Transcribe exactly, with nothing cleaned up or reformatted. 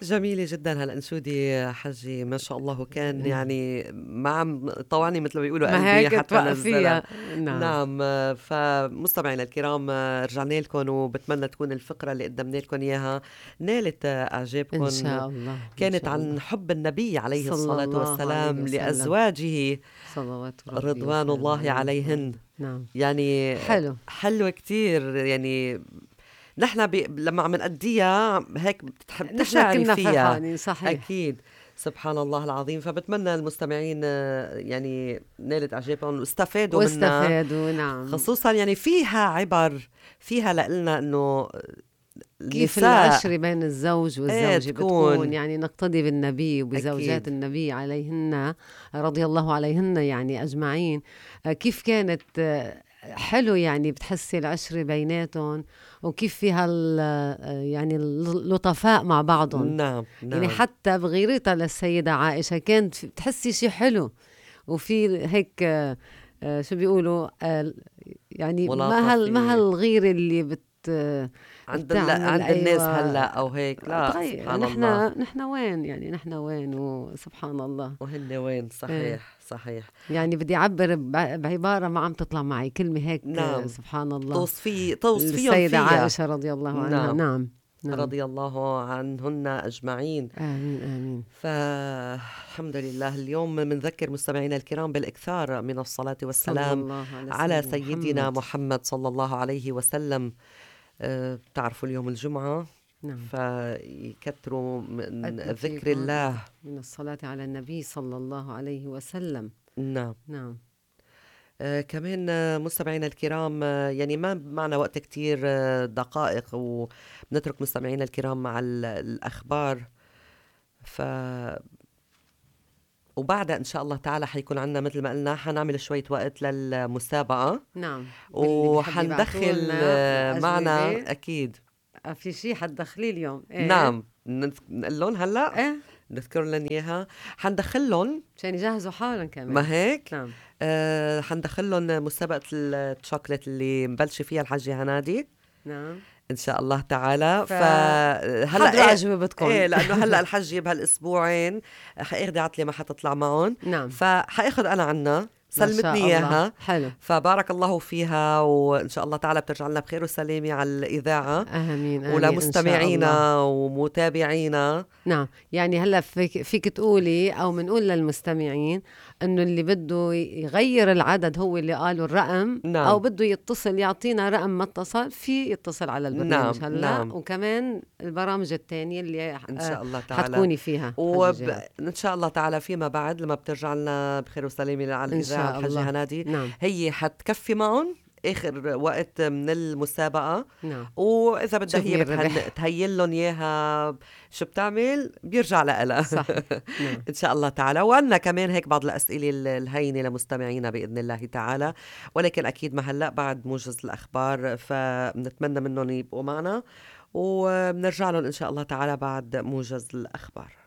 جميلة جدا هالأنشودة حجي، ما شاء الله. وكان يعني ما عم طوعني مثل ما بيقولوا ما قلبي هيك حتى نزلها. توقفيها. نعم. نعم. فمستمعينا الكرام، رجعنا لكم وبتمنى تكون الفقرة اللي قدمنا لكم إياها نالت إن إعجابكم. شاء الله، إن كانت شاء عن الله. حب النبي عليه صلى الصلاة الله عليه والسلام وسلم. لأزواجه صلوات ربي رضوان وسلامه الله عليه. عليهن. نعم. نعم. يعني حلو. حلوة كتير. يعني نحن بي... لما عم نأديها هيك بتح... نحن بتشعري كنا فيها. فرحانين. صحيح. أكيد. سبحان الله العظيم. فبتمنى المستمعين آه، يعني نالت إعجابهم واستفادوا منها، واستفادوا. نعم. خصوصا يعني فيها عبر، فيها لقلنا إنه كيف النساء العشرة بين الزوج ايه والزوجة بتكون، تكون. يعني نقتدي بالنبي وبزوجات أكيد. النبي عليهن رضي الله عليهن يعني أجمعين. آه، كيف كانت آه، حلو، يعني بتحسي العشرة بيناتهم، وكيف فيها ال- آه، يعني اللطفاء مع بعضهم. نعم يعني نعم. حتى بغيرتها للسيدة عائشة كانت في- بتحسي شي حلو، وفي هيك آه، آه، شو بيقولوا آه، يعني ما هال ما ملاطفة هالغيرة اللي بت عند ال... بتعمل. عند الناس هلا أيوة. او هيك. لا تغير. سبحان الله. نحن نحن وين يعني نحن وين، وسبحان الله. وهن وين. إيه. صحيح صحيح. يعني بدي أعبر ب- بعبارة ما عم تطلع معي كلمة هيك. آه، نعم. سبحان الله. توصفي توصفيهم السيدة فيها. عائشة رضي الله عنها. نعم. نعم. نعم. رضي الله عنهن أجمعين. آمين آمين. فالحمد لله اليوم منذكر مستمعينا الكرام بالإكثار من الصلاة صلى والسلام الله على على سيدنا سيدنا محمد. محمد صلى الله عليه وسلم. أه بتعرفوا اليوم الجمعة، نعم. فيكثروا من قد ما ذكر فيكم الله. من الصلاة على النبي صلى الله عليه وسلم. نعم. نعم. آه كمان آه، مستمعينا الكرام، آه يعني ما معنا وقت كتير آه دقائق، وبنترك مستمعينا الكرام مع ال- الأخبار. ف وبعدها إن شاء الله تعالى حيكون عنا مثل ما قلنا حنعمل شوية وقت للمسابقة، نعم. واللي بيحب يبعتوا وحندخل لنا آه، معنا أجوبة. أكيد. آه، في شي حتدخليه اليوم؟ ايه. نعم. نذ- نقول لهم هلا، ايه. نذكر لهم إياها. حندخل لهم مشان يجهزوا حالهم كمان. ما هيك. نعم. آه حندخل لهم مسابقة الشوكليت اللي مبلشة فيها الحاجة هنادي نعم. ان شاء الله تعالى. ف- فهلا حضروا ايه, أجوبتكم. ايه لانه هلا الحجي بهالاسبوعين حاخذ عطله ما حتطلع معهم، نعم. فحاخذ انا عنا ما سلمتني شاء الله. اياها. حلو. فبارك الله فيها، وان شاء الله تعالى بترجع لنا بخير وسلامه على الاذاعه آمين آمين إن شاء الله. ولمستمعينا ومتابعينا. نعم. يعني هلا فيك, فيك تقولي أو منقول للمستمعين إنه اللي بده يغير العدد هو اللي قالوا الرقم. نعم. أو بده يتصل يعطينا رقم ما اتصل في، يتصل على البرنامج. نعم. هلا نعم. وكمان البرامج التانية اللي ان شاء الله تعالى حتكوني فيها. وان شاء الله تعالى فيما بعد لما بترجع لنا بخير وسلامه على إن الاذاعه شاء الحجي الله. هنادي، نعم. هي حتكفي معهم اخر وقت من المسابقه. نعم. واذا بدها شوف هي مين بتهن... ربح. تهيل لهم اياها شو بتعمل بيرجع لها. صح. نعم. ان شاء الله تعالى. وعندنا كمان هيك بعض الاسئله ال- الهينه لمستمعينا باذن الله تعالى، ولكن اكيد ما هلا بعد موجز الاخبار، فبنتمنى منهم يبقوا معنا وبنرجع لهم ان شاء الله تعالى بعد موجز الاخبار.